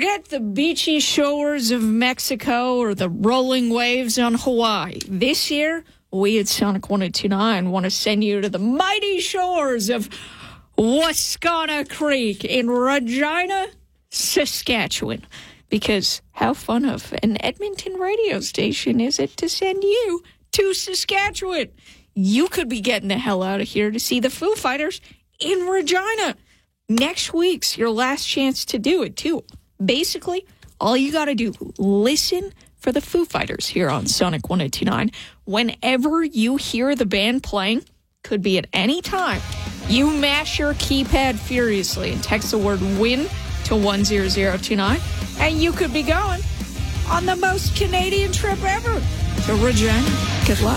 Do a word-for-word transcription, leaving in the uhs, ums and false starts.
Forget the beachy shores of Mexico or the rolling waves on Hawaii. This year, we at Sonic one oh two nine want to send you to the mighty shores of Wascana Creek in Regina, Saskatchewan. Because how fun of an Edmonton radio station is it to send you to Saskatchewan? You could be getting the hell out of here to see the Foo Fighters in Regina. Next week's your last chance to do it, too. Basically, all you got to do, listen for the Foo Fighters here on Sonic one oh two nine. Whenever you hear the band playing, could be at any time, you mash your keypad furiously and text the word WIN to one zero zero two nine, and you could be going on the most Canadian trip ever to Regina. Good luck.